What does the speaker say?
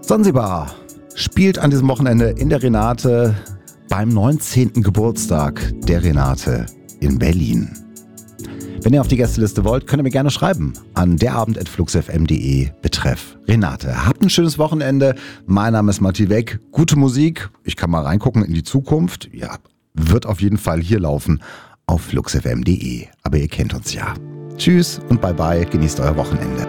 Sansibar spielt an diesem Wochenende in der Renate beim 19. Geburtstag der Renate in Berlin. Wenn ihr auf die Gästeliste wollt, könnt ihr mir gerne schreiben an derabend@fluxfm.de betreff Renate. Habt ein schönes Wochenende. Mein Name ist Matti Weck. Gute Musik. Ich kann mal reingucken in die Zukunft. Ja, wird auf jeden Fall hier laufen auf fluxfm.de. Aber ihr kennt uns ja. Tschüss und bye bye. Genießt euer Wochenende.